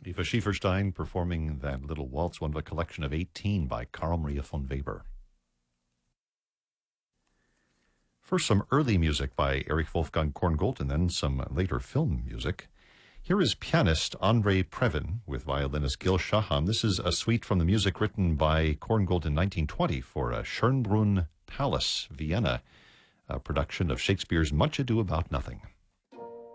Eva Schieferstein performing that little waltz, one of a collection of 18 by Carl Maria von Weber. First, some early music by Erich Wolfgang Korngold, and then some later film music. Here is pianist Andrei Previn with violinist Gil Shaham. This is a suite from the music written by Korngold in 1920 for a Schönbrunn Palace, Vienna, a production of Shakespeare's Much Ado About Nothing.